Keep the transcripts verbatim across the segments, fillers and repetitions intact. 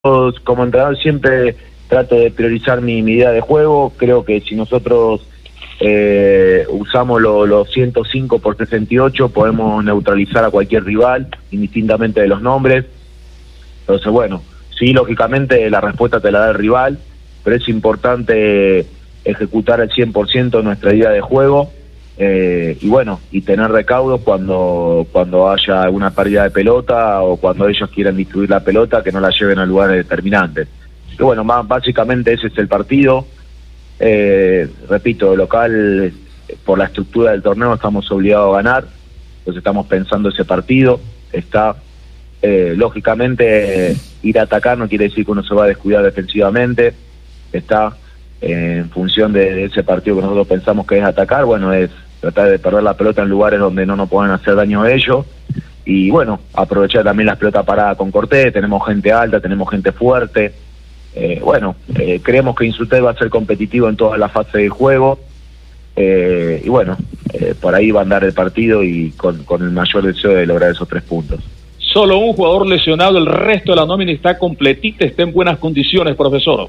como entrenador siempre trato de priorizar mi, mi idea de juego. Creo que si nosotros eh, usamos los lo ciento cinco por sesenta y ocho podemos neutralizar a cualquier rival, indistintamente de los nombres. Entonces, bueno, sí, lógicamente la respuesta te la da el rival, pero es importante ejecutar al cien por ciento nuestra idea de juego. Eh, y bueno, y tener recaudos cuando cuando haya alguna pérdida de pelota o cuando ellos quieran distribuir la pelota, que no la lleven a lugares determinantes. Y bueno, más, básicamente ese es el partido. Eh, repito, local, por la estructura del torneo estamos obligados a ganar, entonces estamos pensando ese partido. Está, eh, lógicamente, eh, ir a atacar no quiere decir que uno se va a descuidar defensivamente. Está eh, en función de, de ese partido que nosotros pensamos que es atacar, bueno, es tratar de perder la pelota en lugares donde no nos puedan hacer daño a ellos, y bueno, aprovechar también las pelotas paradas con Cortés. Tenemos gente alta, tenemos gente fuerte, eh, bueno, eh, creemos que Insutet va a ser competitivo en toda la fase del juego, eh, y bueno, eh, por ahí va a andar el partido y con, con el mayor deseo de lograr esos tres puntos. Solo un jugador lesionado, el resto de la nómina está completita, está en buenas condiciones, profesor.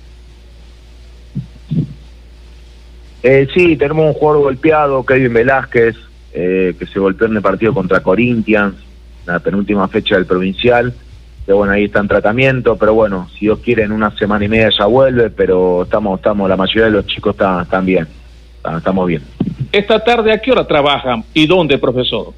Eh, sí, tenemos un jugador golpeado, Kevin Velázquez, eh, que se golpeó en el partido contra Corinthians, la penúltima fecha del provincial, que bueno, ahí está en tratamiento, pero bueno, si Dios quiere en una semana y media ya vuelve, pero estamos, estamos, la mayoría de los chicos están, están bien, estamos bien. ¿Esta tarde a qué hora trabajan y dónde, profesor?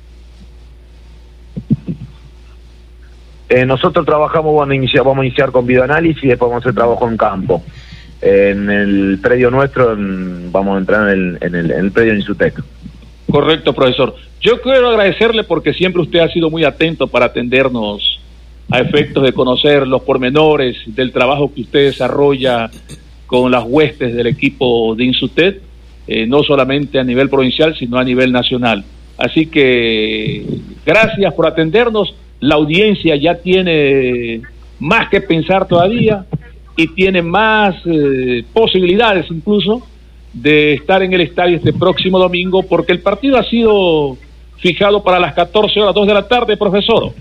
Eh, nosotros trabajamos, bueno, inicia, vamos a iniciar con videoanálisis y después vamos a hacer trabajo en campo. En el predio nuestro, en, vamos a entrar en el, en el, en el predio de Insutec. Correcto, profesor. Yo quiero agradecerle porque siempre usted ha sido muy atento para atendernos a efectos de conocer los pormenores del trabajo que usted desarrolla con las huestes del equipo de Insutec, eh, no solamente a nivel provincial, sino a nivel nacional. Así que gracias por atendernos. La audiencia ya tiene más que pensar todavía y tiene más eh, posibilidades incluso de estar en el estadio este próximo domingo, porque el partido ha sido fijado para las catorce horas, dos de la tarde, profesor.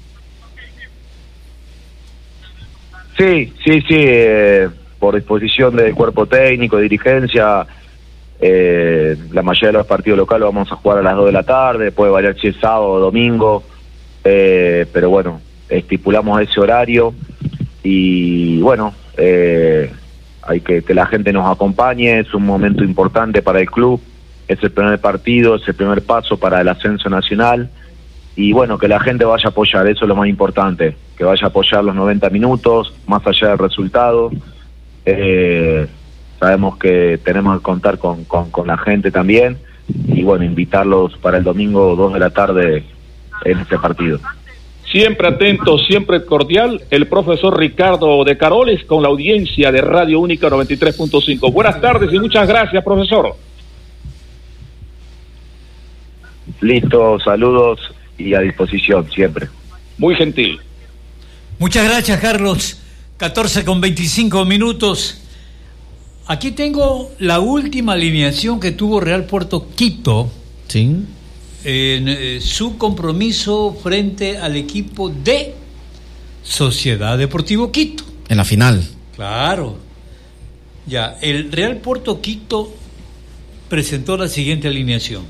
Sí, sí, sí, eh, por disposición del cuerpo técnico, dirigencia, eh, la mayoría de los partidos locales vamos a jugar a las dos de la tarde, puede variar si es sábado o domingo, eh, pero bueno, estipulamos ese horario y bueno, eh, hay que que la gente nos acompañe. Es un momento importante para el club, es el primer partido, es el primer paso para el ascenso nacional, y bueno, que la gente vaya a apoyar, eso es lo más importante, que vaya a apoyar los noventa minutos, más allá del resultado. Eh, sabemos que tenemos que contar con, con, con la gente también, y bueno, invitarlos para el domingo dos de la tarde en este partido. Siempre atento, siempre cordial, el profesor Ricardo de Caroles con la audiencia de Radio Única noventa y tres punto cinco. Buenas tardes y muchas gracias, profesor. Listo, saludos y a disposición siempre. Muy gentil. Muchas gracias, Carlos. catorce con veinticinco minutos. Aquí tengo la última alineación que tuvo Real Puerto Quito. Sí. En eh, su compromiso frente al equipo de Sociedad Deportivo Quito. En la final. Claro. Ya, el Real Puerto Quito presentó la siguiente alineación: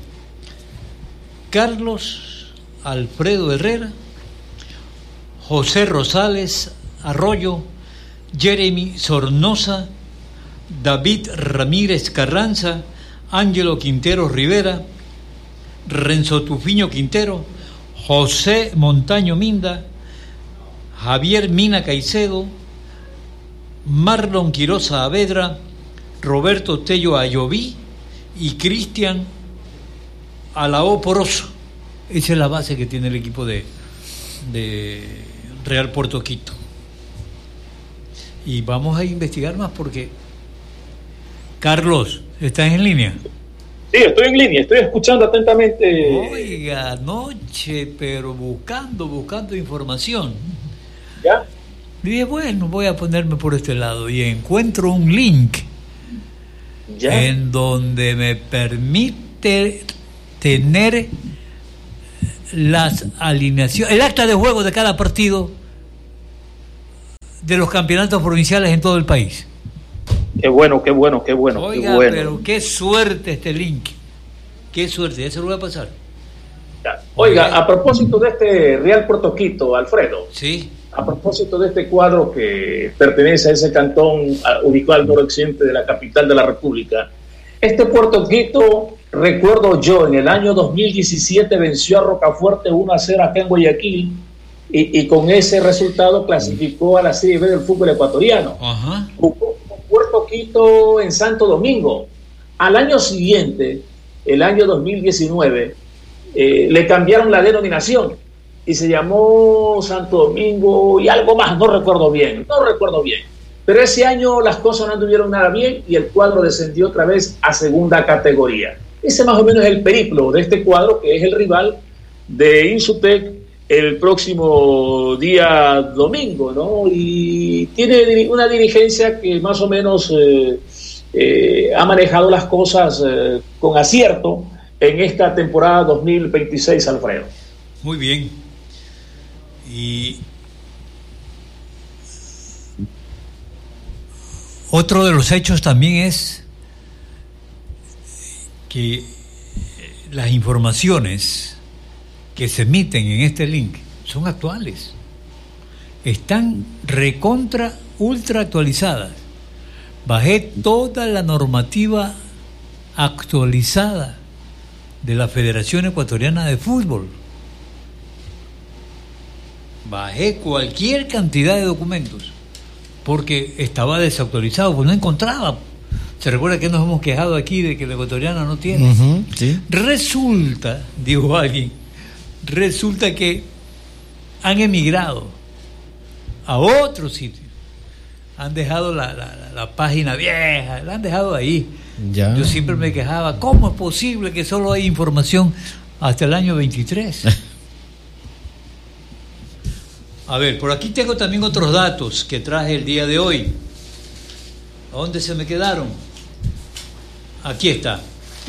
Carlos Alfredo Herrera, José Rosales Arroyo, Jeremy Sornosa, David Ramírez Carranza, Ángelo Quintero Rivera, Renzo Tufiño Quintero, José Montaño Minda, Javier Mina Caicedo, Marlon Quiroz Saavedra, Roberto Tello Ayoví y Cristian Alao Poroso. Esa es la base que tiene el equipo de, de Real Puerto Quito. Y vamos a investigar más porque Carlos, ¿estás en línea? Sí, estoy en línea, estoy escuchando atentamente. Oiga, anoche, pero buscando, buscando información. ¿Ya? Dije, bueno, voy a ponerme por este lado y encuentro un link ¿Ya? en donde me permite tener las alineaciones, el acta de juego de cada partido de los campeonatos provinciales en todo el país. Qué bueno, qué bueno, qué bueno. Oiga, qué bueno. pero qué suerte este link. Qué suerte, ya se lo voy a pasar. Oiga, a propósito de este Real Puerto Quito, Alfredo. Sí. A propósito de este cuadro que pertenece a ese cantón a, ubicado al noroccidente de la capital de la República, este Puerto Quito, recuerdo yo, en el año dos mil diecisiete venció a Rocafuerte uno a cero acá en Guayaquil y, y con ese resultado clasificó a la Serie B del fútbol ecuatoriano. Ajá. Jugó Puerto Quito en Santo Domingo. Al año siguiente, el año dos mil diecinueve, eh, le cambiaron la denominación y se llamó Santo Domingo y algo más, no recuerdo bien, no recuerdo bien. Pero ese año las cosas no anduvieron nada bien y el cuadro descendió otra vez a segunda categoría. Ese más o menos es el periplo de este cuadro, que es el rival de Insutec el próximo día domingo, ¿no? Y tiene una dirigencia que más o menos eh, eh, ha manejado las cosas eh, con acierto en esta temporada dos mil veintiséis, Alfredo. Muy bien. Y otro de los hechos también es que las informaciones que se emiten en este link son actuales, están recontra ultra actualizadas. Bajé toda la normativa actualizada de la Federación Ecuatoriana de Fútbol. Bajé cualquier cantidad de documentos porque estaba desactualizado, porque no encontraba. Se recuerda que nos hemos quejado aquí de que la ecuatoriana no tiene. Uh-huh, ¿sí? Resulta, dijo alguien, resulta que han emigrado a otro sitio. Han dejado la, la, la, la página vieja, la han dejado ahí. Ya. Yo siempre me quejaba, ¿cómo es posible que solo hay información hasta el año veintitrés? A ver, por aquí tengo también otros datos que traje el día de hoy. ¿A dónde se me quedaron? Aquí está.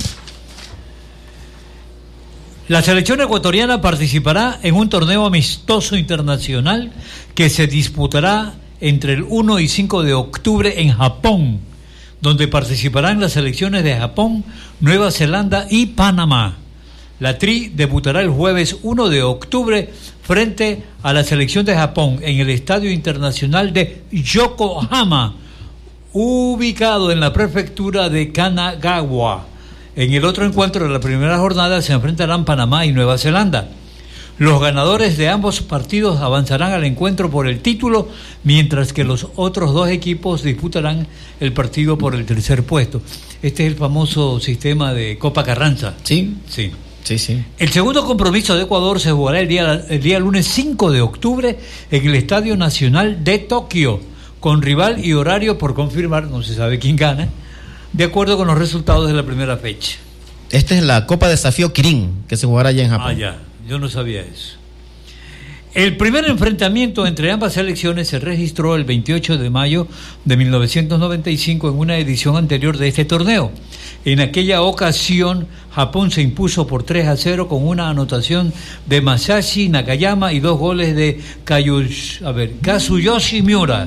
La selección ecuatoriana participará en un torneo amistoso internacional que se disputará entre el uno y cinco de octubre en Japón, donde participarán las selecciones de Japón, Nueva Zelanda y Panamá. La Tri debutará el jueves uno de octubre frente a la selección de Japón en el Estadio Internacional de Yokohama, ubicado en la prefectura de Kanagawa. En el otro encuentro de la primera jornada se enfrentarán Panamá y Nueva Zelanda. Los ganadores de ambos partidos avanzarán al encuentro por el título, mientras que los otros dos equipos disputarán el partido por el tercer puesto. Este es el famoso sistema de Copa Carranza. Sí, sí. Sí, sí. El segundo compromiso de Ecuador se jugará el día, el día lunes cinco de octubre en el Estadio Nacional de Tokio, con rival y horario por confirmar, no se sabe quién gana, de acuerdo con los resultados de la primera fecha. Esta es la Copa Desafío Kirin, que se jugará allá en Japón. Ah, ya, yo no sabía eso. El primer enfrentamiento entre ambas selecciones se registró el veintiocho de mayo de mil novecientos noventa y cinco en una edición anterior de este torneo. En aquella ocasión, Japón se impuso por tres a cero con una anotación de Masashi Nakayama y dos goles de Kayush, a ver, Kazuyoshi Miura.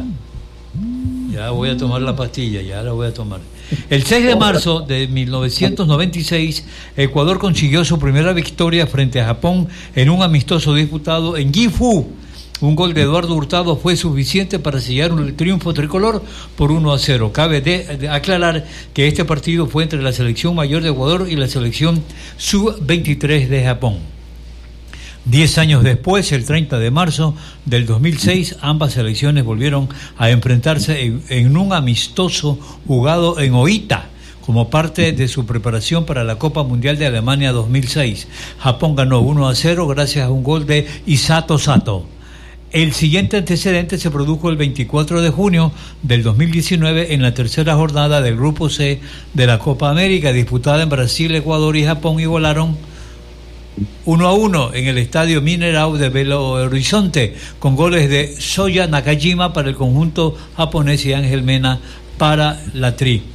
Ya voy a tomar la pastilla, ya la voy a tomar. El seis de marzo de mil novecientos noventa y seis, Ecuador consiguió su primera victoria frente a Japón en un amistoso disputado en Gifu. Un gol de Eduardo Hurtado fue suficiente para sellar un triunfo tricolor por uno a cero. Cabe de, de aclarar que este partido fue entre la selección mayor de Ecuador y la selección sub veintitrés de Japón. Diez años después, el treinta de marzo del dos mil seis, ambas selecciones volvieron a enfrentarse en, en un amistoso jugado en Oita, como parte de su preparación para la Copa Mundial de Alemania dos mil seis. Japón ganó uno a cero gracias a un gol de Isato Sato. El siguiente antecedente se produjo el veinticuatro de junio del dos mil diecinueve en la tercera jornada del Grupo C de la Copa América, disputada en Brasil, Ecuador y Japón, igualaron uno a uno en el Estadio Mineirao de Belo Horizonte, con goles de Soya Nakajima para el conjunto japonés y Ángel Mena para la Tri.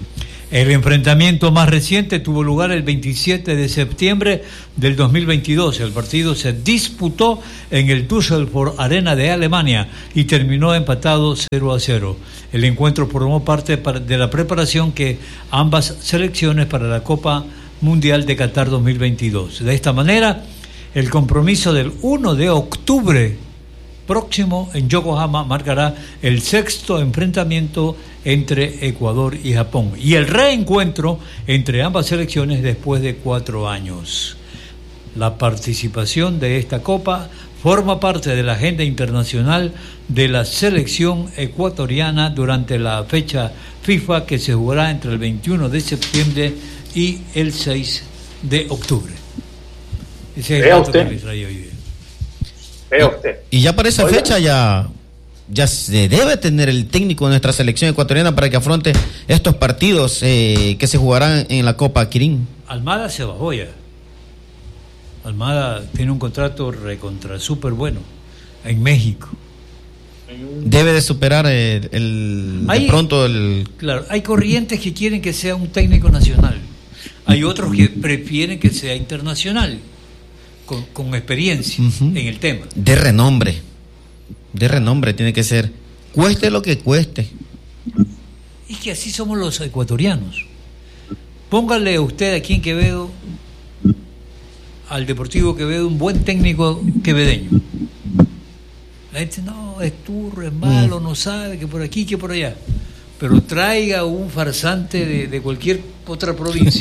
El enfrentamiento más reciente tuvo lugar el veintisiete de septiembre del dos mil veintidós. El partido se disputó en el Düsseldorf Arena de Alemania y terminó empatado cero a cero. El encuentro formó parte de la preparación que ambas selecciones para la Copa Mundial de Qatar dos mil veintidós. De esta manera, el compromiso del primero de octubre próximo en Yokohama marcará el sexto enfrentamiento entre Ecuador y Japón y el reencuentro entre ambas selecciones después de cuatro años. La participación de esta Copa forma parte de la agenda internacional de la selección ecuatoriana durante la fecha FIFA que se jugará entre el veintiuno de septiembre y el seis de octubre. Ese es el dato que les traigo hoy día. Vea usted. Y ya para esa Oiga. fecha ya, ya se debe tener el técnico de nuestra selección ecuatoriana para que afronte estos partidos eh, que se jugarán en la Copa Kirin. Almada se bajó ya. Almada tiene un contrato recontra súper bueno en México. Debe de superar el, el Hay- de pronto el... Claro, hay corrientes que quieren que sea un técnico nacional. Hay otros que prefieren que sea internacional, con, con experiencia Ujú. en el tema. de renombre. De renombre tiene que ser. Cueste lo que cueste. Y que así somos los ecuatorianos. Póngale usted aquí en Quevedo, al Deportivo Quevedo, un buen técnico quevedeño. La gente, no, es turro, es malo, Mm. no sabe, que por aquí, que por allá. Pero traiga un farsante de, de cualquier otra provincia.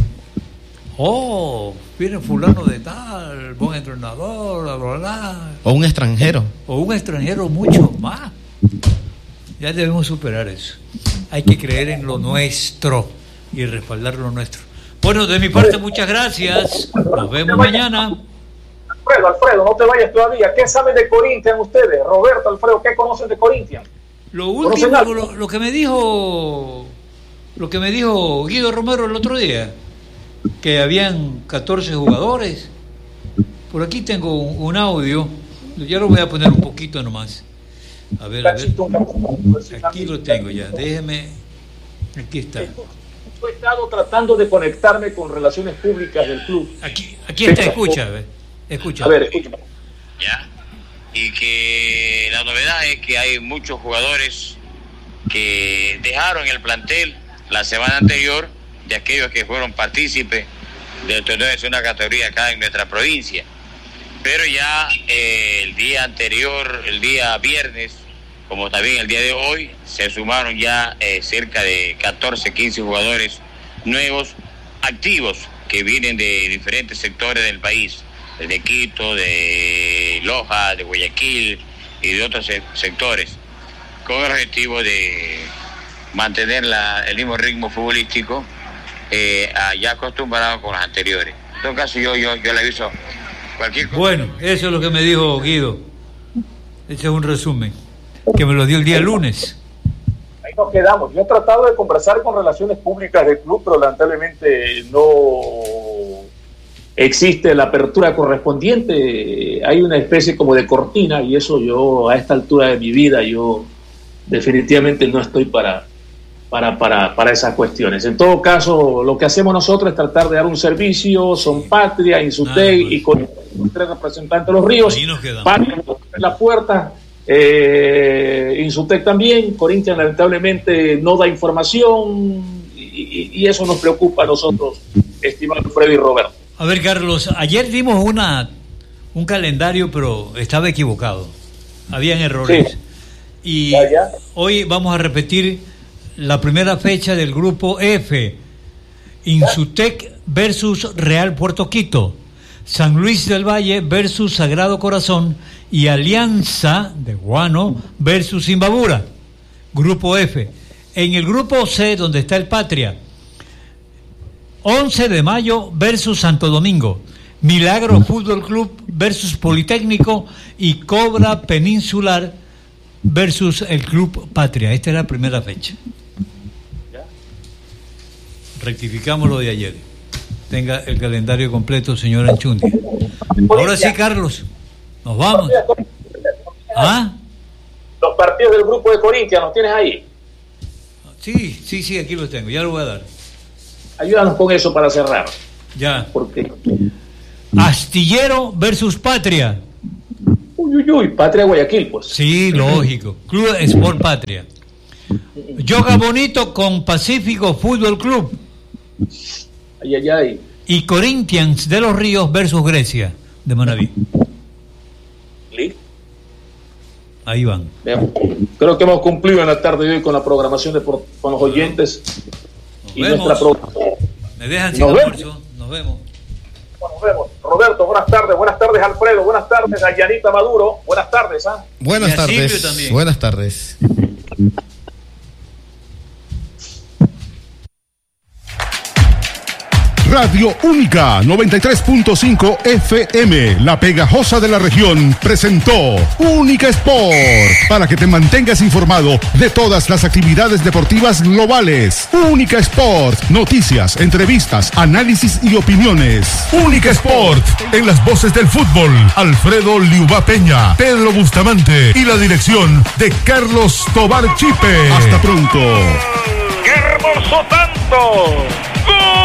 Oh, viene fulano de tal, buen entrenador, bla, bla, bla. O un extranjero. O un extranjero mucho más. Ya debemos superar eso. Hay que creer en lo nuestro y respaldar lo nuestro. Bueno, de mi parte, muchas gracias. Nos vemos mañana. Alfredo, Alfredo, no te vayas todavía. ¿Qué saben de Corinthians ustedes? Roberto, Alfredo, ¿qué conocen de Corinthians? Lo último, lo, lo que me dijo, lo que me dijo Guido Romero el otro día, que habían catorce jugadores. Por aquí tengo un, un audio. Ya lo voy a poner un poquito nomás. A ver, a ver. Aquí lo tengo ya. Déjeme. Aquí está. Yo he estado tratando de conectarme con relaciones públicas del club. Aquí, aquí está. Escucha, a ver. Escucha. A ver, escúchame. ¿Ya? Y que la novedad es que hay muchos jugadores que dejaron el plantel la semana anterior, de aquellos que fueron partícipes del torneo de segunda categoría acá en nuestra provincia. Pero ya eh, el día anterior, el día viernes, como también el día de hoy, se sumaron ya eh, cerca de catorce, quince jugadores nuevos, activos, que vienen de diferentes sectores del país, de Quito, de Loja, de Guayaquil y de otros se- sectores, con el objetivo de mantener la, el mismo ritmo futbolístico eh, ya acostumbrado con los anteriores. En todo caso, yo, yo, yo le aviso cualquier cosa. Bueno, eso es lo que me dijo Guido. Ese es un resumen. Que me lo dio el día lunes. Ahí nos quedamos. Yo he tratado de conversar con relaciones públicas del club, pero lamentablemente no existe la apertura correspondiente. Hay una especie como de cortina y eso yo a esta altura de mi vida yo definitivamente no estoy para para, para, para esas cuestiones. En todo caso, lo que hacemos nosotros es tratar de dar un servicio, Son Patria, Insutec Nada, y con los tres representantes de los ríos. Ahí nos quedamos. Patria en la puerta, eh, Insutec también. Corinthians lamentablemente no da información y, y, y eso nos preocupa a nosotros, estimado Freddy y Roberto. A ver, Carlos, ayer dimos una un calendario, pero estaba equivocado. Habían errores. Sí. Y Ya, ya. hoy vamos a repetir la primera fecha del grupo F. Insutec versus Real Puerto Quito. San Luis del Valle versus Sagrado Corazón y Alianza de Guano versus Imbabura. Grupo F. En el grupo C, donde está el Patria, once de mayo versus Santo Domingo, Milagro Fútbol Club versus Politécnico y Cobra Peninsular versus el Club Patria. Esta es la primera fecha. Rectificamos lo de ayer. Tenga el calendario completo, señor Anchundi. Ahora sí, Carlos, nos vamos. ¿Ah? Los partidos del grupo de Corinthians, ¿los tienes ahí? Sí, sí, sí, aquí los tengo, ya lo voy a dar. Ayúdanos con eso para cerrar. Ya. Porque... Astillero versus Patria. Uy, uy, uy, Patria Guayaquil, pues. Sí, lógico. Club Sport Patria. Yoga Bonito con Pacífico Fútbol Club. Ay, ay, ay. Y Corinthians de los Ríos versus Grecia de Manaví. ¿Listo? Ahí van. Bien. Creo que hemos cumplido en la tarde de hoy con la programación de por, con los oyentes. Nos y vemos. nuestra programación. Me dejan sin Nos almuerzo. vemos. Nos vemos. Bueno, nos vemos. Roberto, buenas tardes. Buenas tardes, Alfredo. Buenas tardes, Dayanita Maduro. Buenas tardes, ¿ah? Buenas Y a Silvio tardes. también. Buenas tardes. Radio Única noventa y tres punto cinco F M, la pegajosa de la región, presentó Única Sport, para que te mantengas informado de todas las actividades deportivas globales. Única Sport, noticias, entrevistas, análisis y opiniones. Única Sport, en las voces del fútbol, Alfredo Liuba Peña, Pedro Bustamante y la dirección de Carlos Tobar Chipe. Hasta pronto. ¡Qué hermoso tanto! ¡Gol!